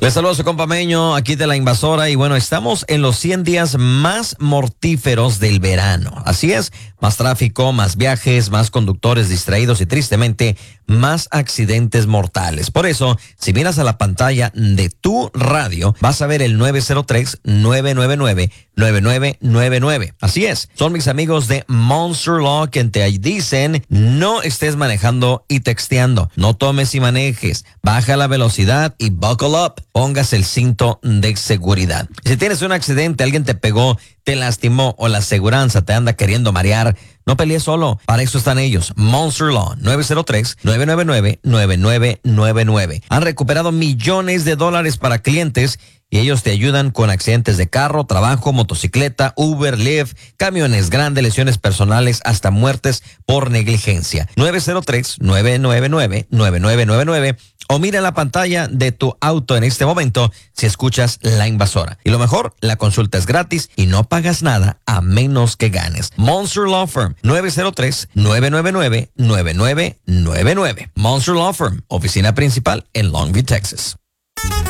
Les saludo a su compa Meño, aquí de La Invasora, y bueno, estamos en los 100 días más mortíferos del verano. Así es, más tráfico, más viajes, más conductores distraídos y tristemente más accidentes mortales. Por eso, si miras a la pantalla de tu radio, vas a ver el 903-999-9999. Así es, son mis amigos de Monster Law que te dicen no estés manejando y texteando, no tomes y manejes, baja la velocidad y buckle up. Pongas el cinto de seguridad. Si tienes un accidente, alguien te pegó, te lastimó o la aseguranza te anda queriendo marear, no pelees solo. Para eso están ellos. Monster Law, 903-999-9999. Han recuperado millones de dólares para clientes y ellos te ayudan con accidentes de carro, trabajo, motocicleta, Uber, Lyft, camiones grandes, lesiones personales, hasta muertes por negligencia. 903-999-9999 o mira la pantalla de tu auto en este momento si escuchas La Invasora. Y lo mejor, la consulta es gratis y no pagas nada a menos que ganes. Monster Law Firm, 903-999-9999. Monster Law Firm, oficina principal en Longview, Texas.